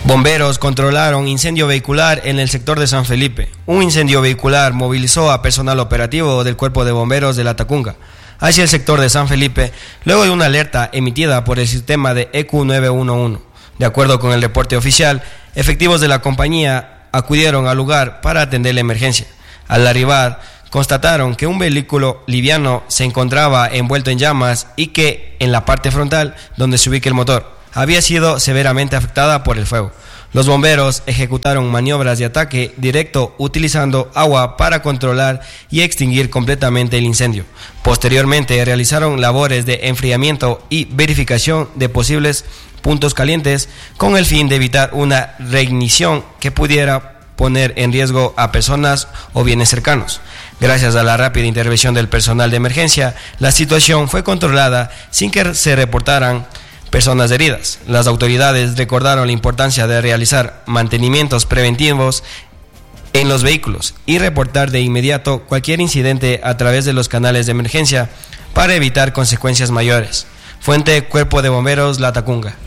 Bomberos controlaron incendio vehicular en el sector de San Felipe. Un incendio vehicular movilizó a personal operativo del Cuerpo de Bomberos de Latacunga hacia el sector de San Felipe, luego de una alerta emitida por el sistema de EQ 911. De acuerdo con el reporte oficial, efectivos de la compañía acudieron al lugar para atender la emergencia. Al arribar, constataron que un vehículo liviano se encontraba envuelto en llamas y que en la parte frontal, donde se ubica el motor, había sido severamente afectada por el fuego. Los bomberos ejecutaron maniobras de ataque directo utilizando agua para controlar y extinguir completamente el incendio. Posteriormente realizaron labores de enfriamiento y verificación de posibles puntos calientes con el fin de evitar una reignición que pudiera poner en riesgo a personas o bienes cercanos. Gracias a la rápida intervención del personal de emergencia, la situación fue controlada sin que se reportaran personas heridas. Las autoridades recordaron la importancia de realizar mantenimientos preventivos en los vehículos y reportar de inmediato cualquier incidente a través de los canales de emergencia para evitar consecuencias mayores. Fuente: Cuerpo de Bomberos Latacunga.